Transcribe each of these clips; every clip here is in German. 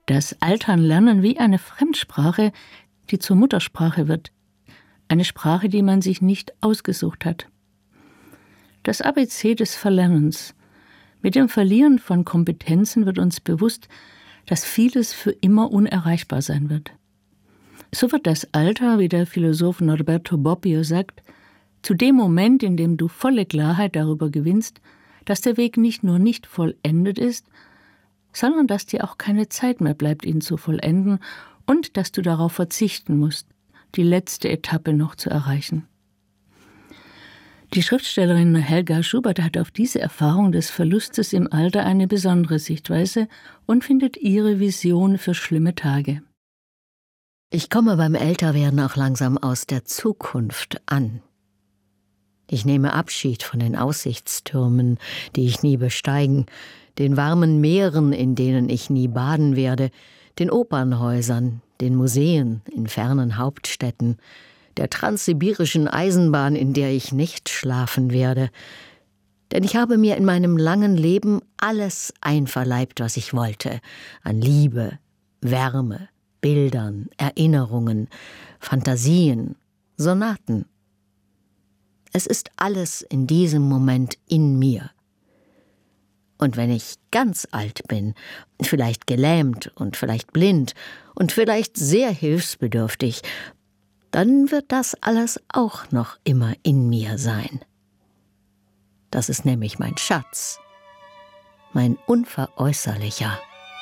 Das Altern lernen wie eine Fremdsprache, die zur Muttersprache wird. Eine Sprache, die man sich nicht ausgesucht hat. Das ABC des Verlernens. Mit dem Verlieren von Kompetenzen wird uns bewusst, dass vieles für immer unerreichbar sein wird. So wird das Alter, wie der Philosoph Norberto Bobbio sagt, zu dem Moment, in dem du volle Klarheit darüber gewinnst, dass der Weg nicht nur nicht vollendet ist, sondern dass dir auch keine Zeit mehr bleibt, ihn zu vollenden und dass du darauf verzichten musst, die letzte Etappe noch zu erreichen. Die Schriftstellerin Helga Schubert hat auf diese Erfahrung des Verlustes im Alter eine besondere Sichtweise und findet ihre Vision für schlimme Tage. Ich komme beim Älterwerden auch langsam aus der Zukunft an. Ich nehme Abschied von den Aussichtstürmen, die ich nie besteigen, den warmen Meeren, in denen ich nie baden werde, den Opernhäusern, den Museen in fernen Hauptstädten, der transsibirischen Eisenbahn, in der ich nicht schlafen werde. Denn ich habe mir in meinem langen Leben alles einverleibt, was ich wollte, an Liebe, Wärme, Bildern, Erinnerungen, Fantasien, Sonaten. Es ist alles in diesem Moment in mir. Und wenn ich ganz alt bin, vielleicht gelähmt und vielleicht blind und vielleicht sehr hilfsbedürftig, dann wird das alles auch noch immer in mir sein. Das ist nämlich mein Schatz, mein unveräußerlicher.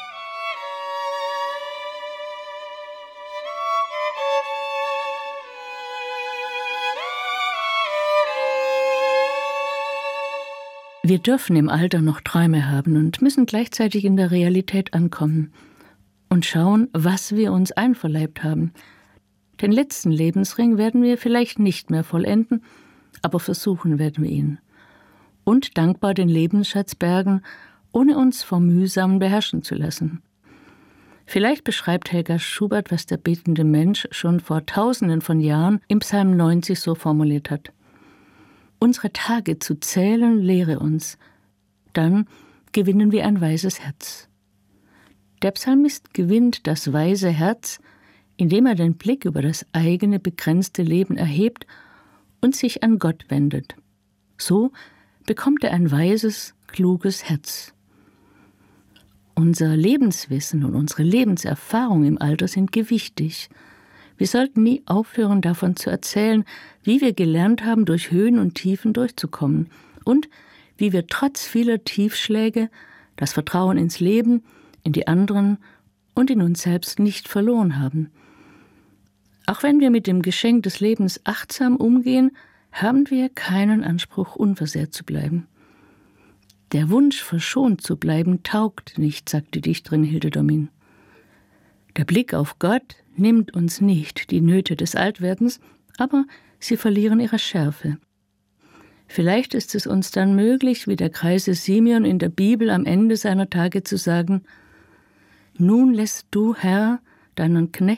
Wir dürfen im Alter noch Träume haben und müssen gleichzeitig in der Realität ankommen und schauen, was wir uns einverleibt haben. Den letzten Lebensring werden wir vielleicht nicht mehr vollenden, aber versuchen werden wir ihn. Und dankbar den Lebensschatz bergen, ohne uns vom Mühsamen beherrschen zu lassen. Vielleicht beschreibt Helga Schubert, was der betende Mensch schon vor Tausenden von Jahren im Psalm 90 so formuliert hat. Unsere Tage zu zählen lehre uns, dann gewinnen wir ein weises Herz. Der Psalmist gewinnt das weise Herz, indem er den Blick über das eigene begrenzte Leben erhebt und sich an Gott wendet. So bekommt er ein weises, kluges Herz. Unser Lebenswissen und unsere Lebenserfahrung im Alter sind gewichtig. Wir sollten nie aufhören, davon zu erzählen, wie wir gelernt haben, durch Höhen und Tiefen durchzukommen und wie wir trotz vieler Tiefschläge das Vertrauen ins Leben, in die anderen und in uns selbst nicht verloren haben. Auch wenn wir mit dem Geschenk des Lebens achtsam umgehen, haben wir keinen Anspruch, unversehrt zu bleiben. Der Wunsch, verschont zu bleiben, taugt nicht, sagt die Dichterin Hilde Domin. Der Blick auf Gott nimmt uns nicht die Nöte des Altwerdens, aber sie verlieren ihre Schärfe. Vielleicht ist es uns dann möglich, wie der Greise Simeon in der Bibel am Ende seiner Tage zu sagen: Nun lässt du, Herr, deinen Knecht